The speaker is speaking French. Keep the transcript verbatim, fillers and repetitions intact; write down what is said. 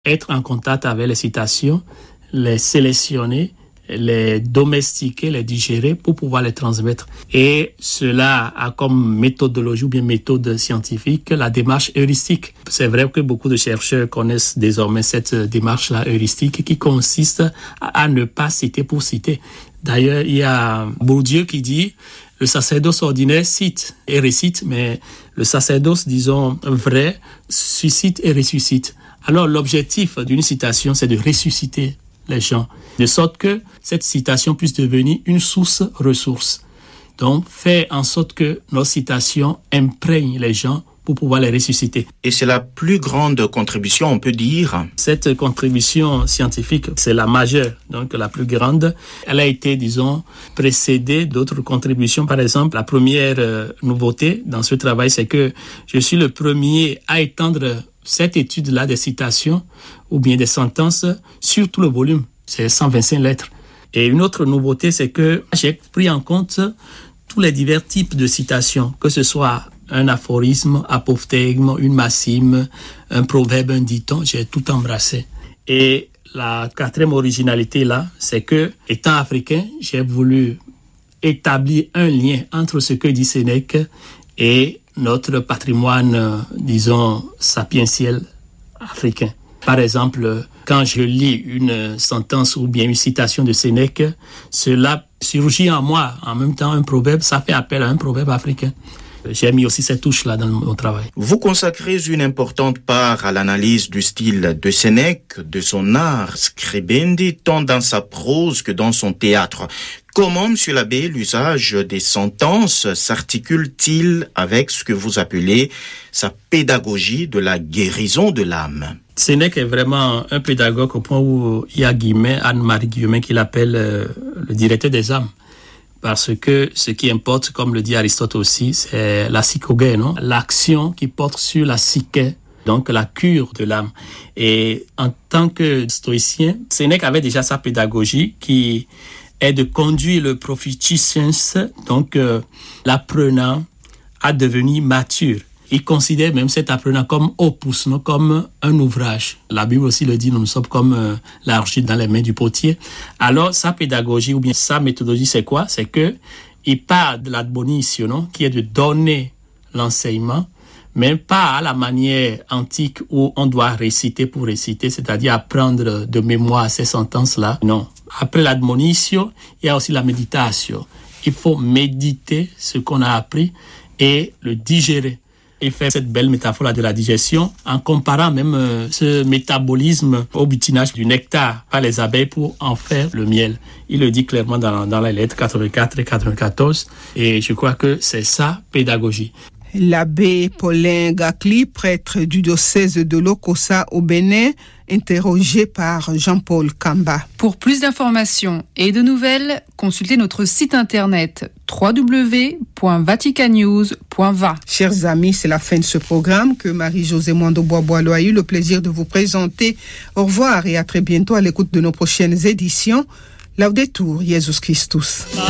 être en contact avec les citations, les sélectionner, les domestiquer, les digérer pour pouvoir les transmettre. Et cela a comme méthodologie ou bien méthode scientifique la démarche heuristique. C'est vrai que beaucoup de chercheurs connaissent désormais cette démarche-là heuristique qui consiste à ne pas citer pour citer. D'ailleurs, il y a Bourdieu qui dit le sacerdoce ordinaire cite et récite, mais le sacerdoce, disons, vrai, suscite et ressuscite. Alors, l'objectif d'une citation, c'est de ressusciter les gens, de sorte que cette citation puisse devenir une source-ressource. Donc, faire en sorte que nos citations imprègnent les gens pour pouvoir les ressusciter. Et c'est la plus grande contribution, on peut dire. Cette contribution scientifique, c'est la majeure, donc la plus grande. Elle a été, disons, précédée d'autres contributions. Par exemple, la première euh, nouveauté dans ce travail, c'est que je suis le premier à étendre cette étude-là des citations ou bien des sentences sur tout le volume. C'est cent vingt-cinq lettres. Et une autre nouveauté, c'est que j'ai pris en compte tous les divers types de citations, que ce soit un aphorisme, apophthegme, une maxime, un proverbe, un dicton, j'ai tout embrassé. Et la quatrième originalité là, c'est que, étant africain, j'ai voulu établir un lien entre ce que dit Sénèque et notre patrimoine, euh, disons, sapientiel africain. Par exemple, quand je lis une sentence ou bien une citation de Sénèque, cela surgit en moi. En même temps, un proverbe, ça fait appel à un proverbe africain. J'ai mis aussi cette touche-là dans mon travail. Vous consacrez une importante part à l'analyse du style de Sénèque, de son ars scribendi, tant dans sa prose que dans son théâtre. Comment, Monsieur l'abbé, l'usage des sentences s'articule-t-il avec ce que vous appelez sa pédagogie de la guérison de l'âme? Sénèque est vraiment un pédagogue au point où il y a Guillemin, Anne-Marie Guillemin, qui l'appelle euh, le directeur des âmes. Parce que ce qui importe, comme le dit Aristote aussi, c'est la psychogé, non? L'action qui porte sur la psyché, donc la cure de l'âme. Et en tant que stoïcien, Sénèque avait déjà sa pédagogie qui est de conduire le prophèticens, donc euh, l'apprenant, à devenir mature. Il considère même cet apprenant comme opus, non, comme un ouvrage. La Bible aussi le dit, nous sommes comme euh, l'argile dans les mains du potier. Alors, sa pédagogie ou bien sa méthodologie, c'est quoi? C'est que il part de l'admonition, non, qui est de donner l'enseignement, mais pas à la manière antique où on doit réciter pour réciter, c'est-à-dire apprendre de mémoire ces sentences-là. Non. Après l'admonition, il y a aussi la méditation. Il faut méditer ce qu'on a appris et le digérer. Et faire cette belle métaphore de la digestion en comparant même euh, ce métabolisme au butinage du nectar par les abeilles pour en faire le miel. Il le dit clairement dans, dans les lettres quatre-vingt-quatre et quatre-vingt-quatorze et je crois que c'est ça, pédagogie. L'abbé Paulin Gakli, prêtre du diocèse de Lokossa au Bénin, interrogé par Jean-Paul Kamba. Pour plus d'informations et de nouvelles, consultez notre site internet w w w point vatican news point v a. Chers amis, c'est la fin de ce programme que Marie-Josée Mwando-Bois-Boileau a eu le plaisir de vous présenter. Au revoir et à très bientôt à l'écoute de nos prochaines éditions. Laudetur Jesus Christus.